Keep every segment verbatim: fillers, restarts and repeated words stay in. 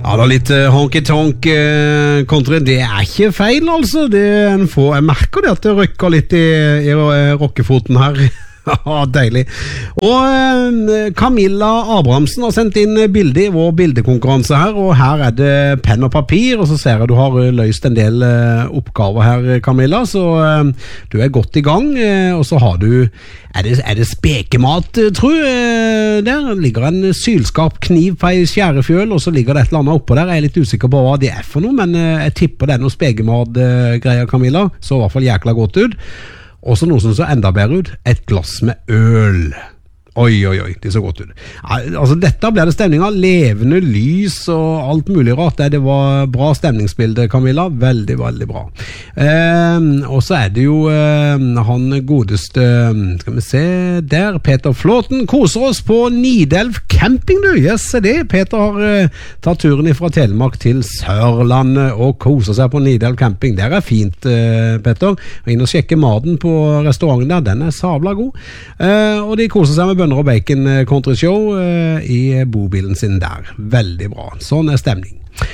Ja, det er litt uh, honky-tonk uh, kontra. Det er ikke feil, altså. Det er en få, jeg merker det at det rykker litt i, i uh, rockefoten her. Ja, deilig. Og uh, Camilla Abrahamsen har sendt inn bilde i vår bildekonkurranse her, og her er det penn og papir, og så ser jeg du har uh, løst en del uh, oppgaver her, Camilla, så uh, du er godt i gang, uh, og så har du, er det, er det spekemat, uh, tror jeg, uh, der ligger en sylskarp kniv på ei skjærefjøl, og så ligger det et eller annet oppå der, jeg er litt usikker på hva det er for noe, men uh, jeg tipper det er noe spekemat-greier, uh, Camilla, så i hvert fall jækla godt ut. Og så noe som så enda bedre ut, et glass med øl. Oi, oi, oi, det så godt ut. Altså, dette ble det stemning av, levende lys og alt mulig rart. Det var bra stemningsbilde, Camilla. Veldig, veldig bra. Eh, og så er det jo eh, han godeste, skal vi se, der, Peter Flåten, koser oss på Nidelv camping, du. Yes, det. Peter har eh, tatt turen fra Telemark til Sørlandet og koser seg på Nidelv camping. Det er fint, eh, Peter. Og inn og sjekke maten på restauranten der, den er sabla god. Eh, og de koser seg med bønner og bacon country show uh, i bobilen sin der. Veldig bra. Sånn er stemning.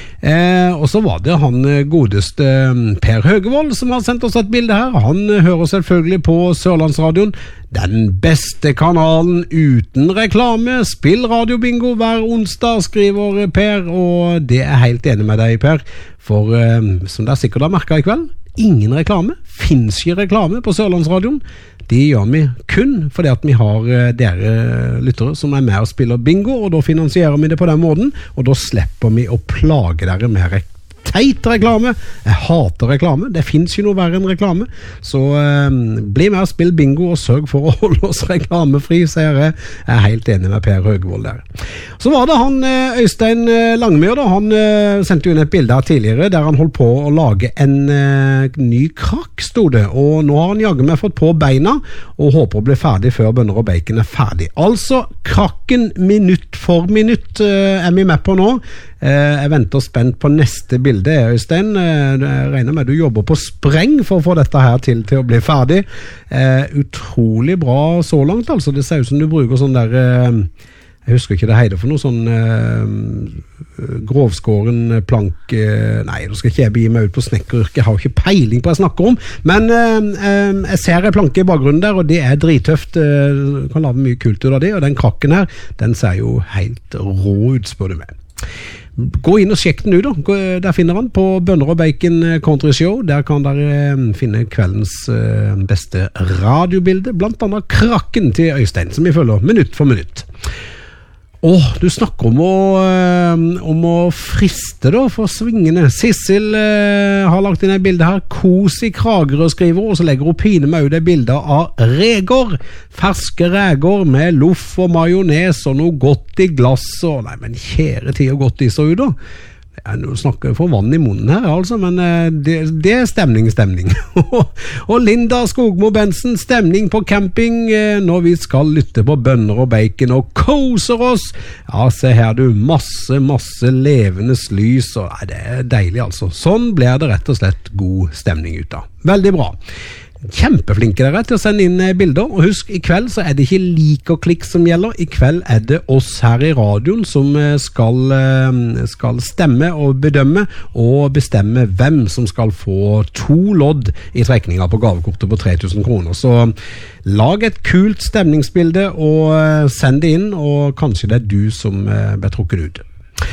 Eh, og så var det han godeste Per Høgevold som har sendt oss et bilde her. Han hører selvfølgelig på Sørlandsradioen. Den beste kanalen uten reklame. Spill radiobingo hver onsdag, skriver Per, og det er helt enig med deg, Per. For eh, som dere sikkert har merket i kveld, ingen reklame. Finnes ikke reklame på Sørlandsradioen. De gjør vi kun fordi at vi har dere lyttere som er med og spiller bingo, og da finansierer vi det på den måten, og da slipper vi å plage dere med reklame. Teit reklame. Jeg hater reklame. Det finnes jo noe verre enn reklame. Så eh, bli med og spill bingo og sørg for å holde oss reklamefri, sier jeg. Jeg er helt enig med Per Høgevold der. Så var det han Øystein Langmyr da. Han eh, sendte jo inn et bilde her tidligere der han holdt på å lage en eh, ny krakk, stod det. Og nå har han jagget meg fått på beina og håper å bli ferdig før bønner og bacon er ferdig. Altså, krakken minutt for minutt eh, er vi med på nå. Jeg venter spent på neste bilde, Øystein. Jeg regner med at du jobber på spreng for å få dette her til, til å bli ferdig. Eh, utrolig bra så langt, altså. Det ser ut som du bruker sånn der, eh, jeg husker ikke det heter for noe, sånn eh, grovskåren plank, eh, nei, nå skal ikke jeg begi meg ut på snekkeryrket, jeg har ikke peiling på hva jeg snakker om, men eh, jeg ser en planke i bakgrunnen der, og det er drittøft. Du kan lage mye kult ut av det, og den krakken her, den ser jo helt rå ut, spør du meg. Gå inn og sjekk den ut da. Der finner han på Bønner og Bacon Country Show. Der kan dere finne kveldens beste radiobilde, blant annet krakken til Øystein, som vi følger minutt for minutt. Åh, du snakker om å, om å friste da, for svingene. Sissel eh, har lagt inn et bilde her, kos i Kragerø, skriver, og så legger hun pine med ut et bilde av reger, ferske reger med loff og majones og noe godt i glass, og nei, men kjære tid og godt i så ut da. Nå snakker jeg for vann i munnen her, altså, men det, det er stemning, stemning. Og Linda Skogmo Bensen, stemning på camping når vi skal lytte på bønner og bacon og koser oss. Ja, se her du, masse, masse levende lys, og nei, det er deilig altså. Sånn blir det rett og slett god stemning ut av. Veldig bra. Kjempeflinke dere til å sende inn bilder, og husk, i kveld så er det ikke lik og klikk som gjelder. I kveld er det oss her i radioen som skal, skal stemme og bedømme og bestemme hvem som skal få to lodd i trekninga på gavekortet på tre tusen kroner. Så lag et kult stemningsbilde og send det inn, og kanskje det er du som blir trukket ut.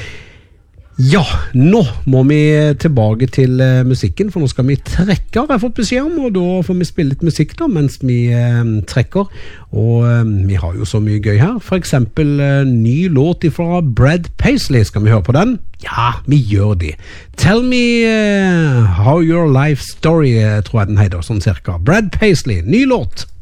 Ja, nå må vi tilbake til uh, musikken, for nå skal vi trekke, har jeg fått beskjed om, og da får vi spille litt musikk da, mens vi uh, trekker, og uh, vi har jo så mye gøy her. For eksempel uh, ny låt fra Brad Paisley, skal vi høre på den? Ja, vi gjør det. Tell me uh, how your life story, uh, tror jeg den heter, sånn cirka. Brad Paisley, ny låt.